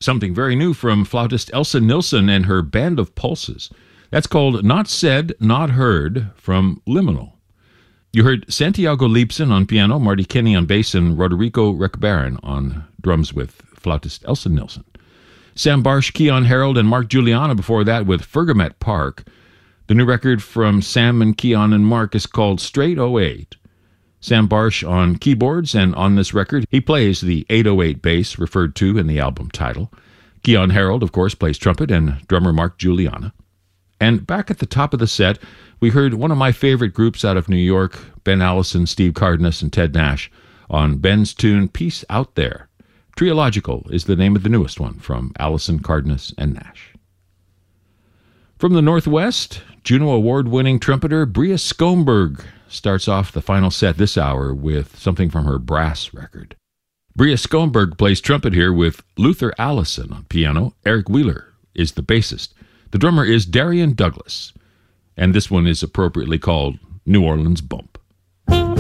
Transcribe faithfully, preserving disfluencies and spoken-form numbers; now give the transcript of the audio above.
something very new from flautist Elsa Nilsson and her Band of Pulses. That's called Not Said, Not Heard from Liminal. You heard Santiago Leibson on piano, Marty Kinney on bass, and Roderico Reckbaron on drums with flautist Elsa Nilsson. Sam Barsh, Keon Harold, and Mark Juliana before that with Fergamet Park. The new record from Sam and Keon and Mark is called Straight oh eight. Sam Barsh on keyboards, and on this record he plays the eight oh eight bass referred to in the album title. Keon Harold, of course, plays trumpet, and drummer Mark Juliana. And back at the top of the set, we heard one of my favorite groups out of New York, Ben Allison, Steve Cardenas, and Ted Nash, on Ben's tune Peace Out There. Triological is the name of the newest one from Allison, Cardenas, and Nash. From the Northwest, Juno Award-winning trumpeter Bria Skomberg starts off the final set this hour with something from her brass record. Bria Skomberg plays trumpet here with Luther Allison on piano. Eric Wheeler is the bassist. The drummer is Darian Douglas, and this one is appropriately called New Orleans Bump.